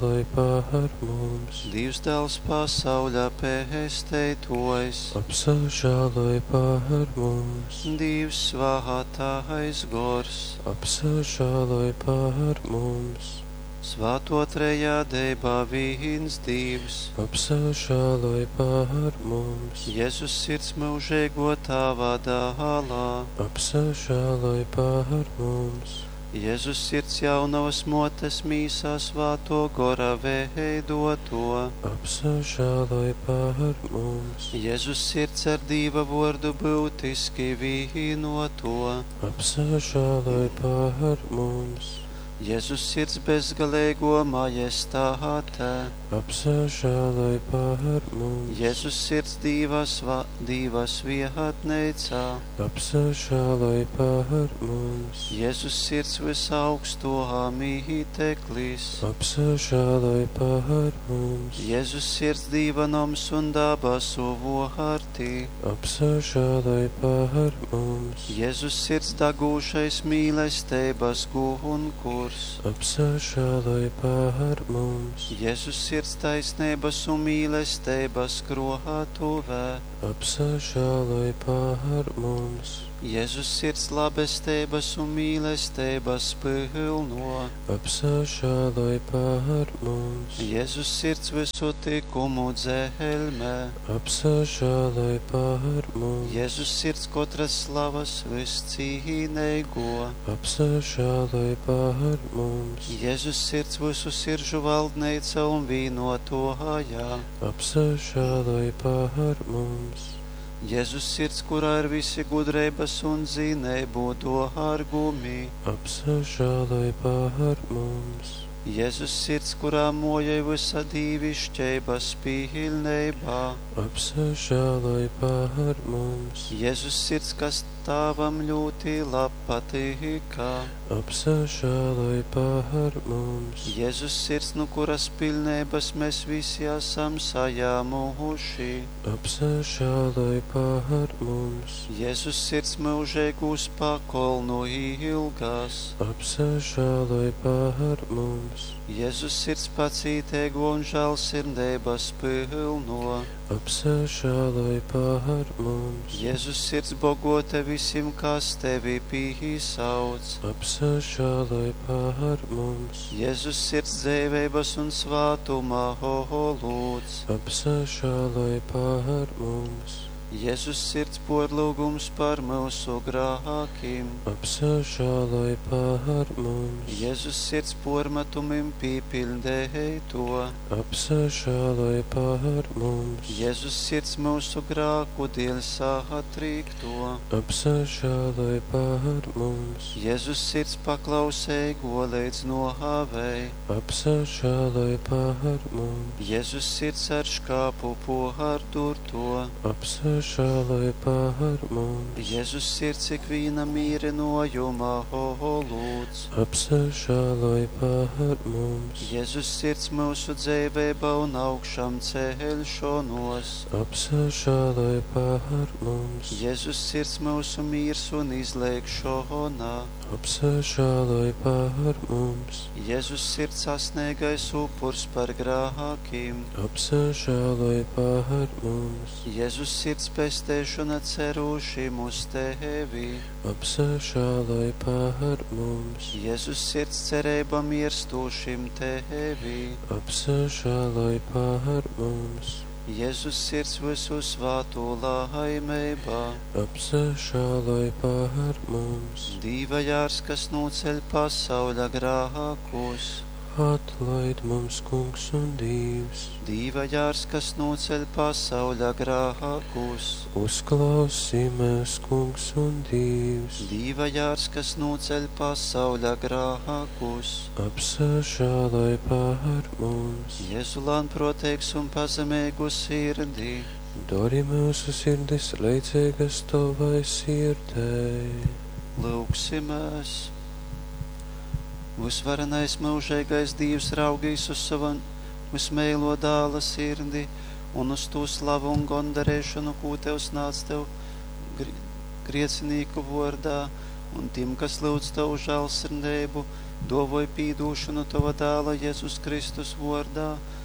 Lai par mums, Dievs dēls pasauļā pēsteitojs, apsažāloj par mums, Dievs svātāis gors, apsažāloj par mums, svāto trejā debā viens Dievs, apsažāloj par mums, Jēzus sirds mūžēgo tavā dālā, apsažāloj par mums, Jēzus sirds jaunavas motes mīsā svāto gora veidoto, apsažāloj par mums, Jēzus sirds ar Dieva vārdu būtiski vīnoto, apsažāloj par mums, Jēzus sirds bezgalīgo majestāte, apsažāloj par mums, Jēzus sirds divas vietnēcā, apsažāloj par mums, Jēzus sirds visaugsto mīteklis, apsažāloj par mums, Jēzus sirds dīvanoms un dabasu vārtī, apsažāloj par mums, Jēzus sirds dagūšais mīlestības gunkurs, apsažāloj par mums, Jēzus sirds taisnības un mīlestības krohatuvē, apsažāloj par mums, Jēzus sirds labestības un mīlestības pilno, apsažāloj par mums, Jēzus sirds visu tikumu dzelmē, apsažāloj par mums, Jēzus sirds katras slavas viscīneigo, apsažāloj par mums, Jēzus sirds visu siržu valdneica un vīnotojā, apsažāloj par mums, Jēzus sirds, kurā ir visi gudrības un zinību dārgumi, apsažāloj par mums, Jēzus sirds, kurā mojai visa dīvišķības pilnībā, apsažāloj par mums, Jēzus sirds, kas tavam ļoti patīkā, apsažāloj par mums, Jēzus sirds, no kuras pilnības mēs visi esam sajāmuši, apsažāloj par mums, Jēzus sirds mūžēgus pakolnu ilgās, apsažāloj par mums, Jēzus sirds pacītēgo un žēlsirdības pilno, apsažāloj par mums, Jēzus sirds bogote visiem, kas tevi pīsauc, apsažāloj par mums, Jēzus sirds dzīvības un svātumā lūdz, apsažāloj par mums, Jēzus sirds porlūgums par mūsu grākiem, apsažāloj par mums, Jēzus sirds pormatumim pīpildēj to, apsažāloj par mums, Jēzus sirds mūsu grāku dēļ sātrīk to, apsažāloj par mums, Jēzus sirds paklausēgo līdz nohāvei, apsažāloj par mums, Jēzus sirds ar škāpu pohārdurto, apsažāloj par mums, Jēzus sirds ikvīna mīrinojumā lūdz, apsažāloj par mums, Jēzus sirds mūsu dzīvībā un augšām ceļšonos, apsažāloj par mums, Jēzus sirds mūsu mīrs un izlēkšonā, apsažāloj par mums, Jēzus sirds sasniegais upurs par grākiem, apsažāloj par mums, Jēzus sirds pestēšana cerūšim uz tevi, apsažāloj par mums, Jēzus sirds cerība mirstūšim tevi, apsažāloj par mums, Jēzus sirds visu svātu laimībā, apsažāloj par mums, Dīva jārs, kas noceļ pasauļa grākus, atlaid mums, Kungs un Dievs, Dīva jārs, kas noceļ pasauļa grākus, uzklausī mēs, Kungs un Dievs, Dīva jārs, kas noceļ pasauļa grākus, apsažāloj par mums, Jēzulan proteiks un pazemēgu sirdī, dori mūsu sirdis leicīgas tavai sirdei, lūksimies. Visvarenais mūžīgais Dievs raugīs uz savu vismēlo dāla sirdi un uz to slavu un gondarēšanu, ko Tevs nāc Tev griecinīku vārdā, un tiem, kas lūdz Tavu žēlsirdību, Dāvāj pīdūšanu Tava dēla Jēzus Kristus vārdā,